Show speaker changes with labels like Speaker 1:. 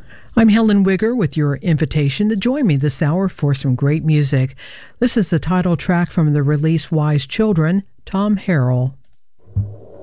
Speaker 1: I'm Helen Wigger with your invitation to join me this hour for some great music. This is the title track from the release Wise Children, Tom Harrell.